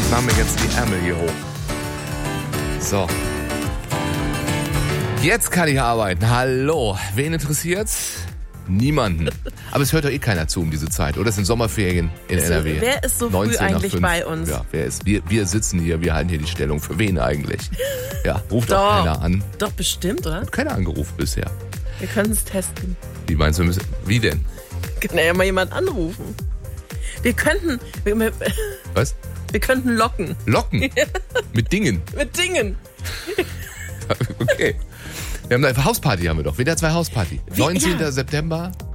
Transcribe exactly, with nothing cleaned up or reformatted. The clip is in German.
machen wir jetzt die Ärmel hier hoch. So. Jetzt kann ich arbeiten. Hallo. Wen interessiert's? Niemanden. Aber es hört doch eh keiner zu um diese Zeit. Oder es sind Sommerferien in Also, N R W. wer ist so früh neunzehn nach eigentlich fünf. bei uns? Ja, wer ist? Wir, wir sitzen hier, wir halten hier die Stellung. Für wen eigentlich? Ja, ruft doch Doch. keiner an. Doch, bestimmt, oder? Hat keiner angerufen bisher. Wir können es testen. Wie meinst du, wir müssen, wie denn? Kann ja mal jemand anrufen. Wir könnten, wir, wir, Was? wir könnten locken. Locken? Mit Dingen? Mit Dingen. Okay. Wir haben eine Hausparty haben wir doch. W D R zwei Hausparty. Wie? neunzehnten Ja. September.